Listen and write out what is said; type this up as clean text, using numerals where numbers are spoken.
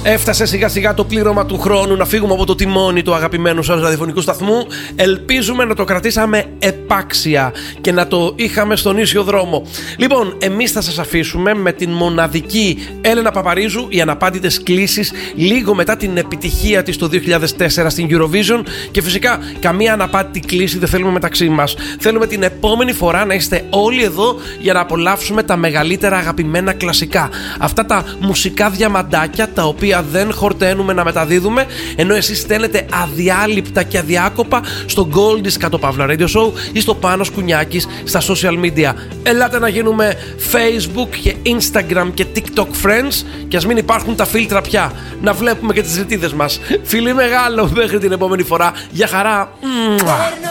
Έφτασε σιγά σιγά το πλήρωμα του χρόνου να φύγουμε από το τιμόνι του αγαπημένου σας ραδιοφωνικού σταθμού. Ελπίζουμε να το κρατήσαμε επάξια και να το είχαμε στον ίσιο δρόμο. Λοιπόν, εμείς θα σας αφήσουμε με την μοναδική Έλενα Παπαρίζου, οι αναπάντητες κλήσεις, λίγο μετά την επιτυχία της το 2004 στην Eurovision. Και φυσικά καμία αναπάντητη κλήση δεν θέλουμε μεταξύ μας. Θέλουμε την επόμενη φορά να είστε όλοι εδώ για να απολαύσουμε τα μεγαλύτερα αγαπημένα κλασικά. Αυτά τα μουσικά διαμαντάκια τα οποία δεν χορταίνουμε να μεταδίδουμε, ενώ εσείς στέλνετε αδιάλειπτα και αδιάκοπα στο Goldis _ Radio Show ή στο Πάνος Κουνιάκης στα social media. Ελάτε να γίνουμε Facebook και Instagram και TikTok friends, και ας μην υπάρχουν τα φίλτρα πια, να βλέπουμε και τις ρητίδες μας. Φιλί μεγάλο, μέχρι την επόμενη φορά. Για χαρά.